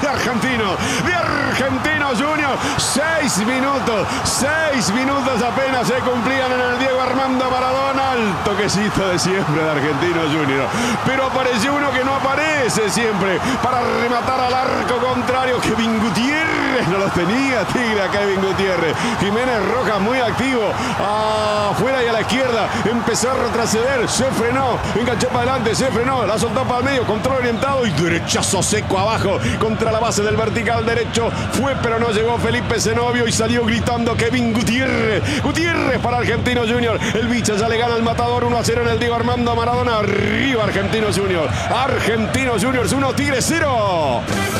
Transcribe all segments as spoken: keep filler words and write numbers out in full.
de Argentino, de Argentino Junior. Seis minutos, seis minutos apenas se cumplían en el Diego Armando Maradona. El toquecito de siempre de Argentino Junior. Pero apareció uno que no aparece siempre para rematar al arco contrario. Kevin Gutiérrez no los tenía, Tigre, a Kevin Gutiérrez. Jiménez Rojas muy activo, afuera y a la izquierda, empezó a retroceder, se frenó, enganchó para adelante, se frenó, la soltó para el medio, control orientado y derechazo seco abajo contra la base del vertical derecho. Fue pero no llegó Felipe Zenobio y salió gritando Kevin Gutiérrez. Gutiérrez para Argentino Junior. El bicho ya le gana al matador uno a cero en el Diego Armando Maradona. Arriba Argentino Junior. Argentino Juniors uno, Tigre cero.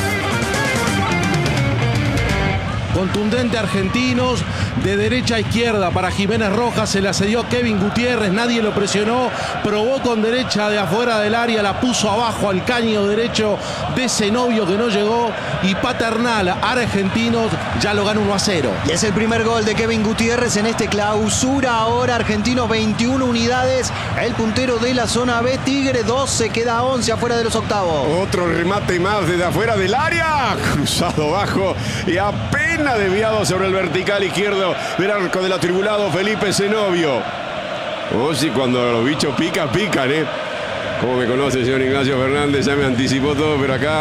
Contundente Argentinos, de derecha a izquierda para Jiménez Rojas, se la cedió Kevin Gutiérrez, nadie lo presionó, probó con derecha de afuera del área, la puso abajo al caño derecho de Zenobio que no llegó, y Paternal, Argentinos, ya lo gana uno a cero. Y es el primer gol de Kevin Gutiérrez en este clausura. Ahora Argentinos veintiuna unidades, el puntero de la zona B. Tigre doce, queda once afuera de los octavos. Otro remate más desde afuera del área, cruzado bajo y apenas desviado sobre el vertical izquierdo del arco del atribulado Felipe Zenobio. Oh, sí, cuando los bichos pican, pican, ¿eh? Como me conoce el señor Ignacio Fernández, ya me anticipó todo, pero acá